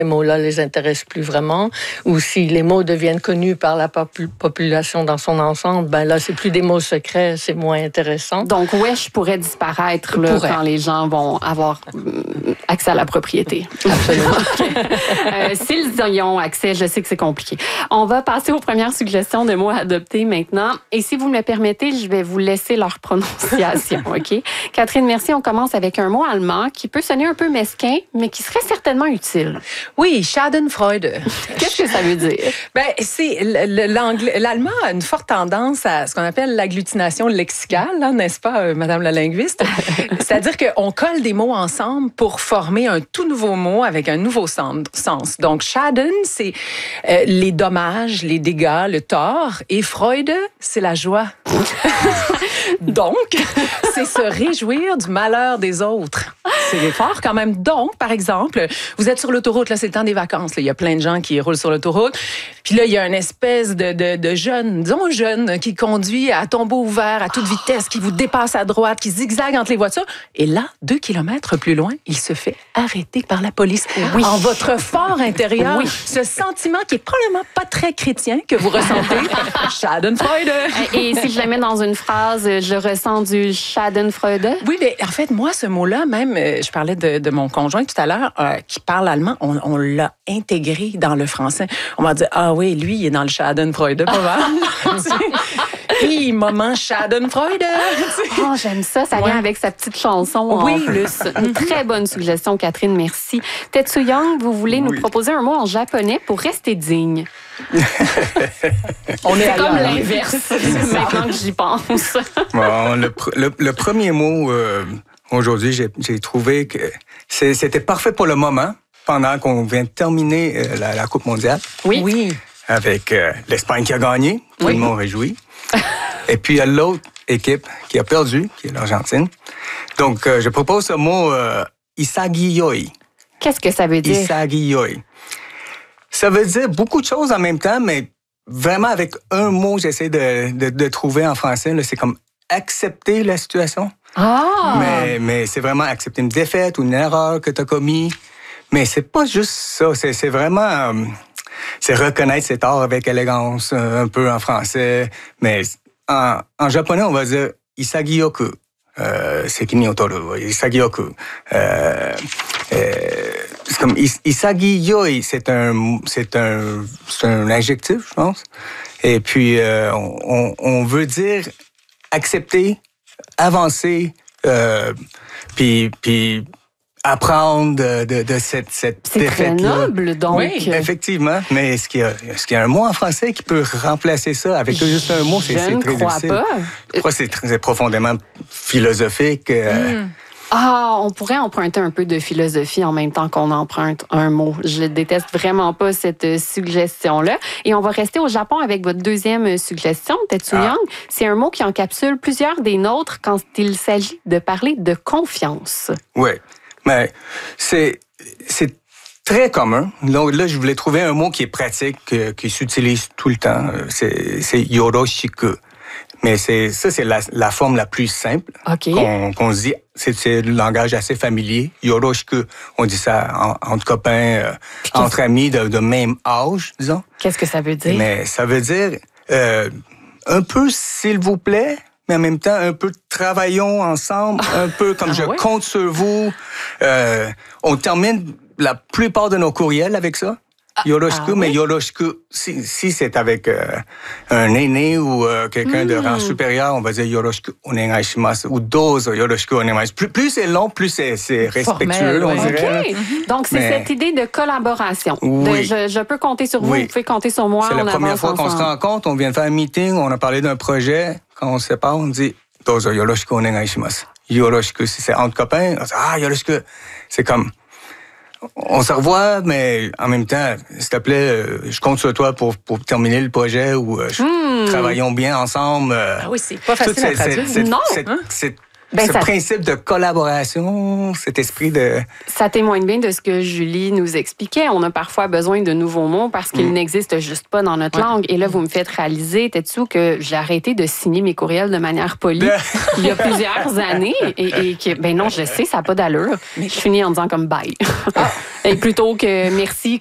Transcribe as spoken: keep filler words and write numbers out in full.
ces mots-là les intéressent plus vraiment, ou si les mots deviennent connus par la pop- population dans son ensemble, ben là, c'est plus des mots secrets, c'est moins intéressant. Donc, wesh pourrait disparaître là, pourrait. quand les gens vont avoir accès à la propriété. Absolument. euh, S'ils y ont accès, je sais que c'est compliqué. On va passer aux premières suggestions de mots à adopter maintenant. Et si vous me le permettez, je vais vous laisser leur prononciation, OK? Catherine, merci. On commence avec un mot allemand qui peut sonner un peu mesquin, mais qui serait certainement utile. Oui, Schadenfreude. Qu'est-ce que ça veut dire? Ben, c'est l'anglais, l'allemand a une forte tendance à ce qu'on appelle l'agglutination lexicale, hein, n'est-ce pas, euh, Madame la linguiste? C'est-à-dire qu'on colle des mots ensemble pour former un tout nouveau mot avec un nouveau sens. Donc, Schaden, c'est euh, les dommages, les dégâts, le tort, et Freude, c'est la joie. Donc, c'est se réjouir du malheur des autres. C'est fort quand même. Donc, par exemple, vous êtes sur l'autoroute, là, c'est le temps des vacances. Là. Il y a plein de gens qui roulent sur l'autoroute. Puis là, il y a une espèce de, de, de jeune, disons jeune, qui conduit à tombeau ouvert, à toute vitesse, qui vous dépasse à droite, qui zigzague entre les voitures. Et là, deux kilomètres plus loin, il se fait arrêter par la police. Oui. En votre fort intérieur, oui. Ce sentiment qui est probablement pas très chrétien que vous ressentez, Schadenfreude. Et si je la mets dans une phrase, je ressens du Schadenfreude? Oui, mais en fait, moi, ce mot-là, même, je parlais de, de mon conjoint tout à l'heure, euh, qui parle allemand, on, on l'a intégré dans le français. On va dire, ah oui, lui, il est dans le Schadenfreude, pas mal. Puis, moment Schadenfreude. Oh, j'aime ça. Ça vient ouais. avec sa petite chanson oui. en plus. Une très bonne suggestion, Catherine. Merci. Tetsu Young, vous voulez oui. nous proposer un mot en japonais pour rester digne? On est C'est comme là, l'inverse, maintenant que j'y pense. Bon, le, le, le premier mot, euh, aujourd'hui, j'ai, j'ai trouvé que c'est, c'était parfait pour le moment, pendant qu'on vient de terminer euh, la, la Coupe mondiale. Oui. Oui. Avec euh, l'Espagne qui a gagné, tout oui. le monde réjoui. Et puis, il y a l'autre équipe qui a perdu, qui est l'Argentine. Donc, euh, je propose ce mot euh, Isagiyoi. Qu'est-ce que ça veut dire? Isagiyoi. Ça veut dire beaucoup de choses en même temps, mais vraiment avec un mot, j'essaie de, de, de trouver en français. Là, c'est comme accepter la situation. Ah! Mais, mais c'est vraiment accepter une défaite ou une erreur que tu as commis. Mais c'est pas juste ça. C'est, c'est vraiment... Euh, c'est reconnaître ses torts avec élégance, un peu en français. Mais en, en japonais, on va dire Isagiyoku. Euh, Sekimi o toru. Isagiyoku. Euh, euh, c'est comme Isagiyoi, c'est un, c'est un, c'est un adjectif, je pense. Et puis, euh, on, on veut dire accepter, avancer, euh, puis, puis apprendre de, de, de cette, cette c'est défaite-là. C'est très noble, donc. Oui, effectivement. Mais est-ce qu'il y a, est-ce qu'il y a un mot en français qui peut remplacer ça? Avec juste un mot, c'est, c'est très difficile. Je ne crois pas. Je crois que c'est, très, c'est profondément philosophique. Euh, mm. Ah, on pourrait emprunter un peu de philosophie en même temps qu'on emprunte un mot. Je déteste vraiment pas cette suggestion-là. Et on va rester au Japon avec votre deuxième suggestion, Tetsu Young. Ah. C'est un mot qui encapsule plusieurs des nôtres quand il s'agit de parler de confiance. Oui, mais c'est, c'est très commun. Donc là, je voulais trouver un mot qui est pratique, qui s'utilise tout le temps. C'est, c'est yoroshiku. Mais c'est ça, c'est la, la forme la plus simple okay. qu'on, qu'on se dit. C'est, c'est le langage assez familier. Yoroshiku, on dit ça en, entre copains, euh, entre amis de, de même âge, disons. Qu'est-ce que ça veut dire? Mais ça veut dire euh, un peu s'il vous plaît, mais en même temps un peu travaillons ensemble, un peu comme ah, je ouais? compte sur vous. Euh, on termine la plupart de nos courriels avec ça. Yoroshiku, ah, mais oui? Yoroshiku, si, si c'est avec euh, un aîné ou euh, quelqu'un mm. de rang supérieur, on va dire Yoroshiku onegai shimasu ou dozo Yoroshiku onegai shimasu. Plus, plus c'est long, plus c'est, c'est respectueux, formel, on ouais. dirait. Okay. Donc, c'est mais... cette idée de collaboration. Oui. De, je, je peux compter sur vous, oui. vous pouvez compter sur moi. C'est on la première fois ensemble. qu'on se rencontre, on vient de faire un meeting, on a parlé d'un projet. Quand on se sépare, on dit dozo Yoroshiku onegai shimasu. Yoroshiku, si c'est entre copains, on dit ah, Yoroshiku. C'est comme... On se revoit, mais en même temps, s'il te plaît, je compte sur toi pour, pour terminer le projet ou euh, mmh. travaillons bien ensemble. Ah oui, c'est pas facile cette, à traduire. Cette, non! Cette, hein? cette Ben, ce ça... principe de collaboration, cet esprit de... Ça témoigne bien de ce que Julie nous expliquait. On a parfois besoin de nouveaux mots parce qu'ils mm. n'existent juste pas dans notre ouais. langue. Et là, vous me faites réaliser, Tetsu, que j'ai arrêté de signer mes courriels de manière polie il y a plusieurs années. Et, et que, ben non, je sais, ça n'a pas d'allure. Mais je finis en disant comme bye. Ah. Et plutôt que merci,